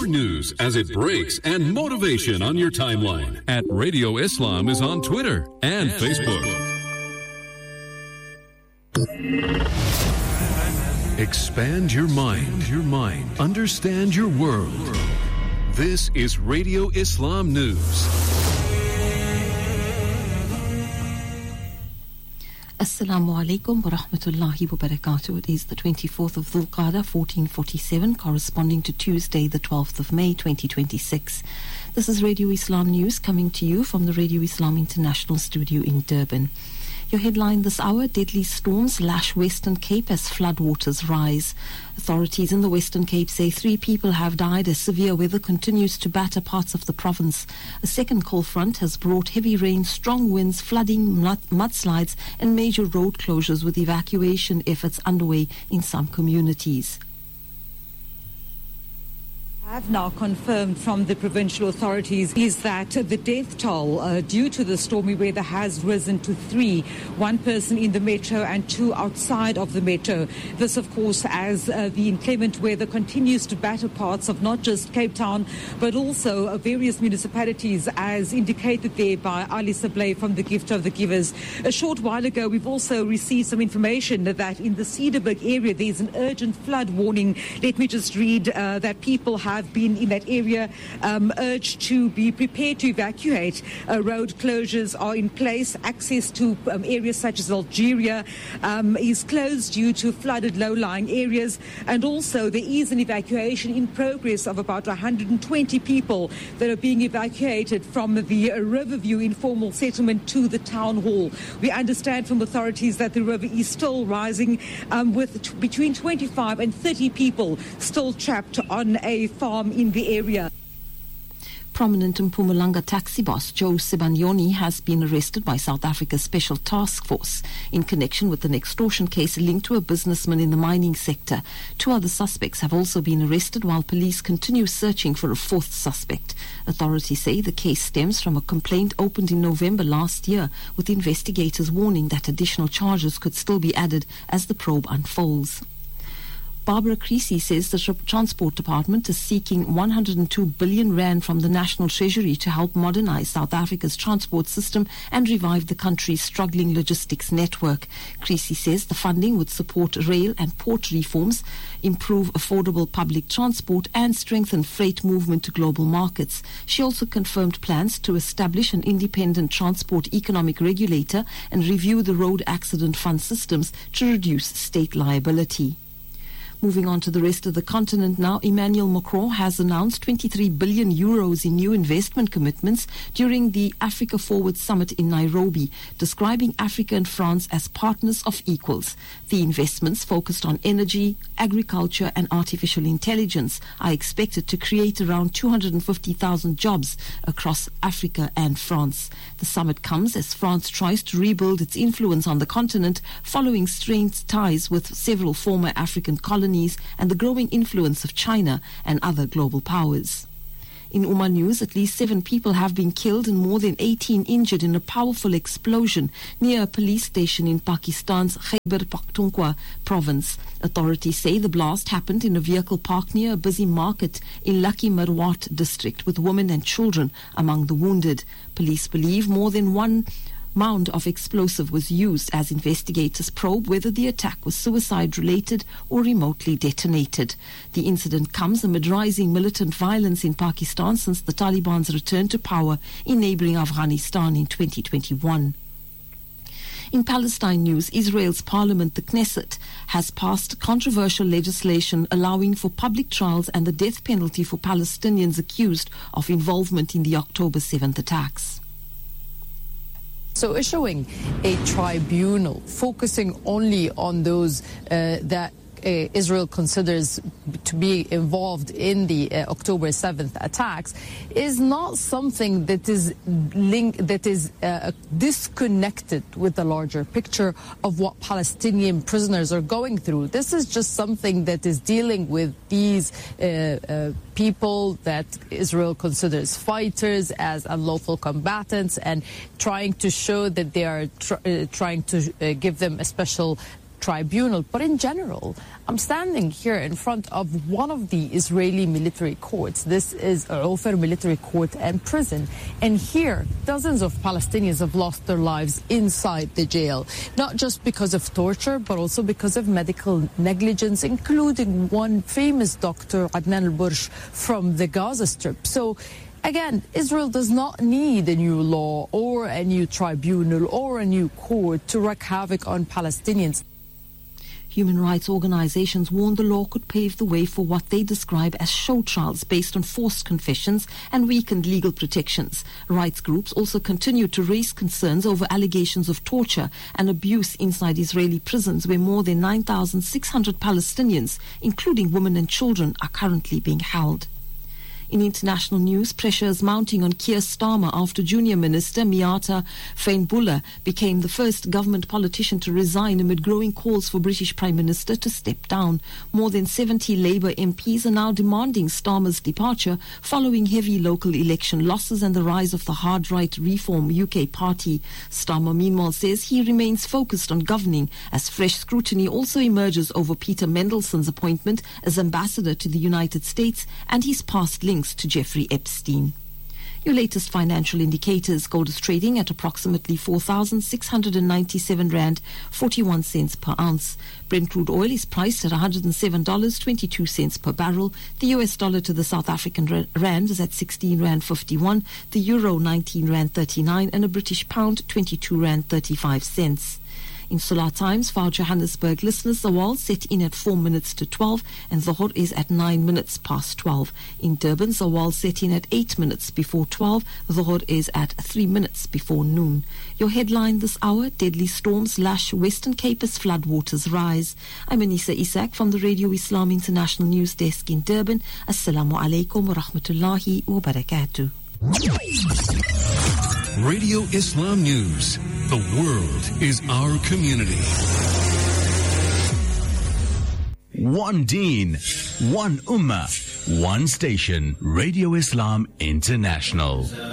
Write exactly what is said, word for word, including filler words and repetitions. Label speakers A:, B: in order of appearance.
A: your news as it breaks and motivation on your timeline. At Radio Islam is on Twitter and Facebook. Expand your mind, your mind. Understand your world. This is Radio Islam News.
B: Assalamu alaikum wa rahmatullahi wa barakatuh. It is the twenty-fourth of Dhul Qa'dah, fourteen forty-seven, corresponding to Tuesday, the twelfth of May, twenty twenty-six. This is Radio Islam News coming to you from the Radio Islam International Studio in Durban. Your headline this hour: deadly storms lash Western Cape as floodwaters rise. Authorities in the Western Cape say three people have died as severe weather continues to batter parts of the province. A second cold front has brought heavy rain, strong winds, flooding, mud, mudslides and major road closures, with evacuation efforts underway in some communities.
C: Have now confirmed from the provincial authorities is that the death toll uh, due to the stormy weather has risen to three, one person in the metro and two outside of the metro. This, of course, as uh, the inclement weather continues to batter parts of not just Cape Town, but also uh, various municipalities, as indicated there by Ali Sablé from the Gift of the Givers. A short while ago, we've also received some information that in the Cedarburg area, there's an urgent flood warning. Let me just read uh, that people have have been in that area um, urged to be prepared to evacuate. Uh, road closures are in place. Access to um, areas such as Algeria um, is closed due to flooded low-lying areas, and also there is an evacuation in progress of about one hundred twenty people that are being evacuated from the uh, Riverview informal settlement to the town hall. We understand from authorities that the river is still rising, um, with t- between twenty-five and thirty people still trapped on a farm in the area.
B: Prominent Mpumalanga taxi boss Joe Sibanyoni has been arrested by South Africa's Special Task Force in connection with an extortion case linked to a businessman in the mining sector. Two other suspects have also been arrested, while police continue searching for a fourth suspect. Authorities say the case stems from a complaint opened in November last year, with investigators warning that additional charges could still be added as the probe unfolds. Barbara Creasy says the Transport Department is seeking one hundred two billion rand from the National Treasury to help modernize South Africa's transport system and revive the country's struggling logistics network. Creasy says the funding would support rail and port reforms, improve affordable public transport and strengthen freight movement to global markets. She also confirmed plans to establish an independent transport economic regulator and review the road accident fund systems to reduce state liability. Moving on to the rest of the continent now, Emmanuel Macron has announced twenty-three billion euros in new investment commitments during the Africa Forward Summit in Nairobi, describing Africa and France as partners of equals. The investments, focused on energy, agriculture and artificial intelligence, are expected to create around two hundred fifty thousand jobs across Africa and France. The summit comes as France tries to rebuild its influence on the continent following strained ties with several former African colonies and the growing influence of China and other global powers. In Oman news, at least seven people have been killed and more than eighteen injured in a powerful explosion near a police station in Pakistan's Khyber Pakhtunkhwa province. Authorities say the blast happened in a vehicle park near a busy market in Lucky Marwat district, with women and children among the wounded. Police believe more than one mound of explosive was used as investigators probe whether the attack was suicide-related or remotely detonated. The incident comes amid rising militant violence in Pakistan since the Taliban's return to power in neighboring Afghanistan in twenty twenty-one. In Palestine news, Israel's parliament, the Knesset, has passed controversial legislation allowing for public trials and the death penalty for Palestinians accused of involvement in the October seventh attacks.
D: So issuing a tribunal focusing only on those uh, that uh, Israel considers to be involved in the uh, October seventh attacks is not something that is linked, that is uh, disconnected with the larger picture of what Palestinian prisoners are going through. This is just something that is dealing with these uh, uh, people that Israel considers fighters as unlawful combatants, and trying to show that they are tr- uh, trying to uh, give them a special tribunal. But in general, I'm standing here in front of one of the Israeli military courts. This is Ofer Military Court and Prison. And here, dozens of Palestinians have lost their lives inside the jail, not just because of torture, but also because of medical negligence, including one famous doctor, Adnan al-Bursh, from the Gaza Strip. So, again, Israel does not need a new law or a new tribunal or a new court to wreak havoc on Palestinians.
B: Human rights organizations warn the law could pave the way for what they describe as show trials based on forced confessions and weakened legal protections. Rights groups also continue to raise concerns over allegations of torture and abuse inside Israeli prisons, where more than nine thousand six hundred Palestinians, including women and children, are currently being held. In international news, pressure is mounting on Keir Starmer after junior minister Miata Fainbulla became the first government politician to resign amid growing calls for British Prime Minister to step down. More than seventy Labour M Ps are now demanding Starmer's departure following heavy local election losses and the rise of the hard-right Reform U K party. Starmer meanwhile says he remains focused on governing as fresh scrutiny also emerges over Peter Mendelssohn's appointment as ambassador to the United States and his past links to Jeffrey Epstein. Your latest financial indicators: gold is trading at approximately four thousand six hundred ninety-seven rand forty-one cents per ounce. Brent crude oil is priced at one hundred seven dollars and twenty-two cents per barrel. The U S dollar to the South African rand is at sixteen rand fifty-one, the euro nineteen rand thirty-nine, and a British pound twenty-two rand thirty-five cents. In Solar Times, for our Johannesburg listeners, the Zawal set in at four minutes to twelve and Zuhur is at nine minutes past twelve. In Durban, Zawal set in at eight minutes before twelve, Zuhur is at three minutes before noon. Your headline this hour: deadly storms lash Western Cape as floodwaters rise. I'm Anissa Isak from the Radio Islam International News Desk in Durban. Assalamu alaikum wa rahmatullahi wa barakatuh.
A: Radio Islam News. The world is our community.
E: One Deen, one Ummah, one station. Radio Islam International.